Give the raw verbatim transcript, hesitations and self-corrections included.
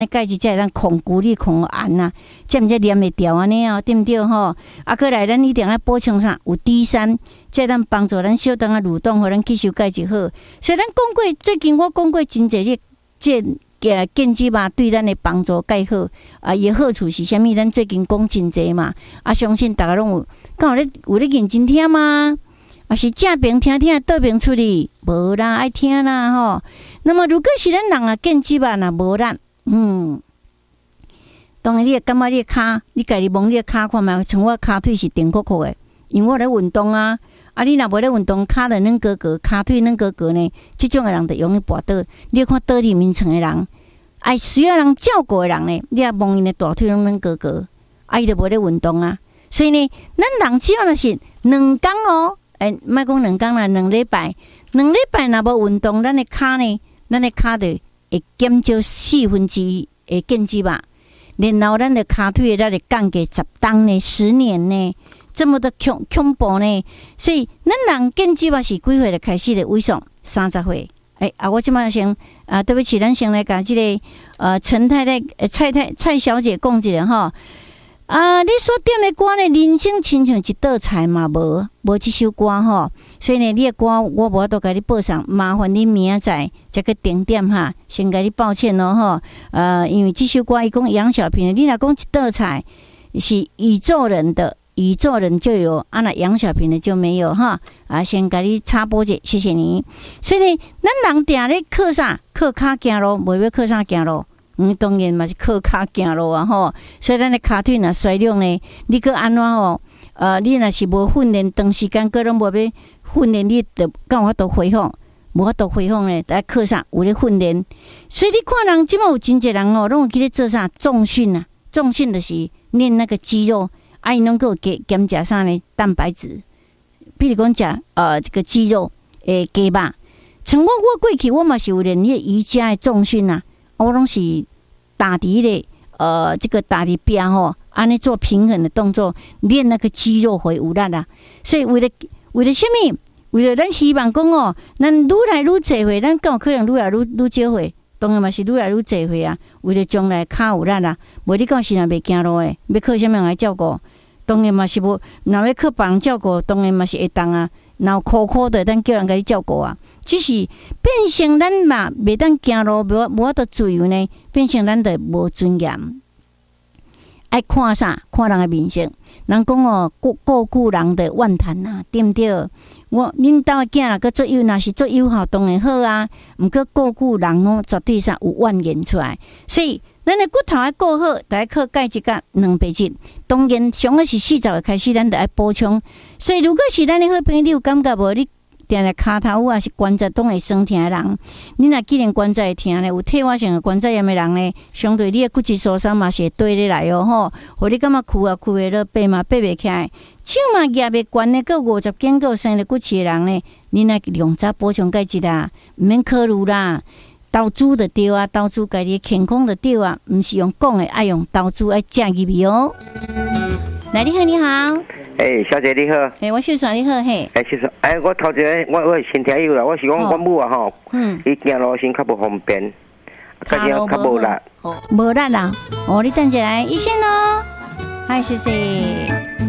钙质才会当控骨力、控氨啊，才毋才黏会掉安尼哦，对毋对吼？啊，过来咱一定要补充啥？有 D 三，才当帮助咱小肠啊蠕动，互咱吸收钙质好。所以咱讲过，最近我讲过真侪这这个健肌吧，对咱的帮助介好啊，伊好处是啥物？咱最近讲真侪嘛，啊，相信大家拢有，敢有咧有咧认真听吗？啊，是正边听听，倒边出去，无啦，爱听啦吼。那么如果是咱人啊健肌吧，若无力。嗯，当然你会感觉你的骹，你家己摸你的骹看觅，像我骹腿是顶壳壳的，因为我咧运动啊。啊，你若无咧运动，骹就软格格，骹腿软格格呢，即种的人就容易跋倒。你看倒伫眠床的人，爱需要人照顾的人呢，你也摸因的大腿拢软格格，啊，伊就无咧运动啊。所以呢，咱人只要若是两工哦，诶，莫讲两工啦，两礼拜，两礼拜若无运动，咱的骹呢，咱的骹就会减少四分之一的健肌吧，然后咱的骹腿咱就降低十档呢，十年呢，这么的恐恐怖呢。所以咱人健肌吧是几岁就开始的萎缩？三十岁。哎啊，我即摆先啊，对不起，咱先来甲即、这个呃陈太太、呃蔡太蔡小姐讲一下吼。啊，你所点的歌呢？人生亲像一道菜嘛，无无即首歌吼，所以呢，你的歌我无法度甲你报上，麻烦你明仔载再去点点哈，先甲你抱歉咯吼。呃，因为即首歌伊讲杨小萍，你若讲一道菜是宇宙人的，宇宙人就有，啊那杨小萍的就没有哈。啊，先甲你插播者，谢谢你。所以呢，咱人定咧靠啥？靠骹行路，无要靠啥行路？嗯，当然嘛是靠骹行路啊吼，所以咱的骹腿若衰弱呢，你搁安怎吼？呃，你若是无训练，长时间搁拢无要训练，你就敢有法度恢复？无法度恢复呢？来靠啥？有咧训练。所以你看人即马有真侪人哦，拢有去咧做啥重训啊？重训就是练那个肌肉，啊，因拢搁有减减食啥呢？蛋白质，比如讲食呃这个肌肉诶鸡肉。像我我过去我嘛是有练迄瑜伽的重训啊，我拢是。打伫咧，呃，这个打伫边吼，安尼做平衡的动作，练那个肌肉会有力啊。所以为了为了什么？为了咱希望讲哦，咱愈来愈侪岁，咱敢有可能愈来愈愈少岁，当然嘛是愈来愈侪岁啊。为了将来骹有力啊，无你到时若袂行路诶，要靠什么人来照顾？当然嘛是无，若要靠别人照顾，当然嘛是会当啊。然后苦苦的，咱叫人甲你照顾啊。只是变成咱嘛，袂当行路，无无法度自由呢，变成咱就无尊严。爱看啥？看人的面色。人讲哦，顾顾顾人的万谈啊，对毋对？我恁兜的囝若个做友，若是做友好，当然好啊。毋过顾顾人哦，绝对上有万言出来。所以咱的骨头爱顾好，就爱靠钙质甲蛋白质。当然，上个是四十岁开始，咱就爱补充。所以，如果是咱的好朋友，你有感觉无？你定定骹头啊是关节拢会酸痛的人，你若既然关节会痛呢，有退化性的关节炎的人呢，相对你的骨质疏松嘛是会对你来哦吼。互你感觉屈啊屈袂落，爬嘛爬袂起来，手嘛举袂悬呢，个五十斤个生了骨刺的人呢，你若量早补充钙质啦，毋免考虑啦。投资就对啊，投资家己健康就对啊，毋是用讲的，爱用投资爱正入去哦。来，你好，你好。 诶、欸，小姐你好。 诶、欸，我秀爽你好嘿。 诶、欸，秀爽，诶、欸，我头一个我我先听有啦，我是讲我母啊吼，嗯，伊行路先较无方便，加上较无力， 无力啦。哦，你等一下，医生咯，嗨，谢谢。